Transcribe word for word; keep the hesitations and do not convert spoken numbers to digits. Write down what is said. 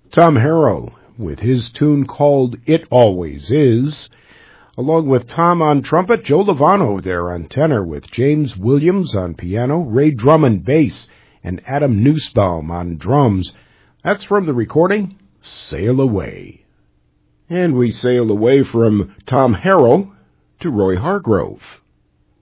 Tom Harrell with his tune called It Always Is. Along with Tom on trumpet, Joe Lovano there on tenor with James Williams on piano, Ray Drummond bass, and Adam Nussbaum on drums. That's from the recording Sail Away. And we sail away from Tom Harrell to Roy Hargrove.